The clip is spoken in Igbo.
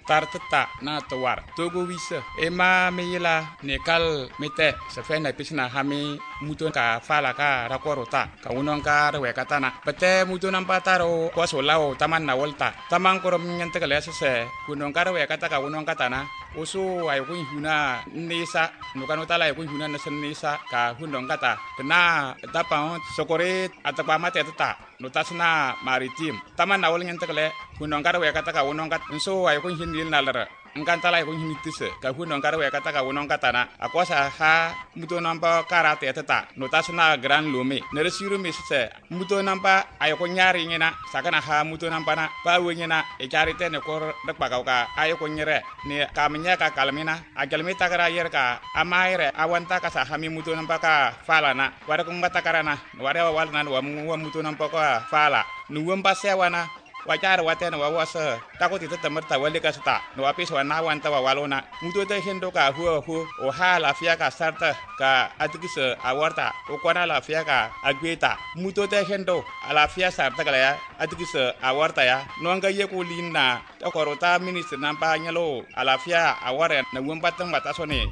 tartata na tawar togo wisa ema meyila nekal mete sefe na pisna hami muton ka fala ka rakorota ka unon ka rewe katana pete muton ampataro kwaso lao taman na volta taman korom nyante kale se kunon ka rewe kata ka unon katana usu ay kun huna nisa nukano tala ay kun huna nasen nisa ka hundong kata kena tapang sokore atapa mate tata notasna maritim taman na wol nyante kale hundong ka rewe kata ka unon kat so ay kun hinil nalara engkantala ay kun hinitise ka hundong ka rewe kata ka unon katana akwasa ha muto nampa karate tata notasna gran lume neresiru misse muto nampa ay kun nyari ngena sakana ha muto nampa na pa wenyena e charite ne kor dakpa ka ay kun nyere ne kamnya ka kalmina agalmi takara yer ka amaire awanta ka sa hami muto nampa ka fala na wara kun batakarana wara walna wa muto nampa ka fala nuwam pasewana wajar watena wawasa takoti temerta wale ka sta no apis wana wanta walona muto te hendo ka hu o hala fia ka sarta ka atikise awarta o kwana la fia ka agweta muto te hendo ala fia sarta kala ya atikise awarta ya no nga ye ko linna to korota minister nampa nyalo ala fia aware na wumbatang batasone